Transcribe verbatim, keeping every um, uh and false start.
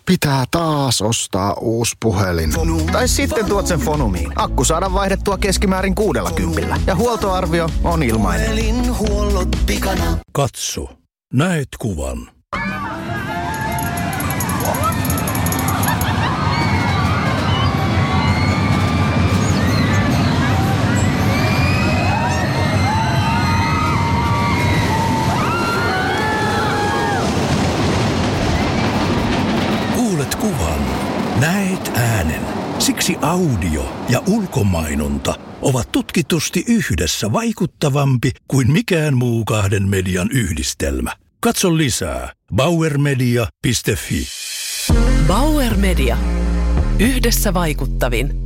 Pitää taas ostaa uusi puhelin. Tai sitten tuot sen Fonumiin. Akku saadaan vaihdettua keskimäärin kuudella kympillä. Ja huoltoarvio on ilmainen. Puhelinhuollot pikana. Katso. Näet kuvan. Kuulet kuvan. Näet äänen. Siksi audio ja ulkomainonta ovat tutkitusti yhdessä vaikuttavampi kuin mikään muu kahden median yhdistelmä. Katso lisää bauer media piste fi. Bauer Media. Yhdessä vaikuttavin.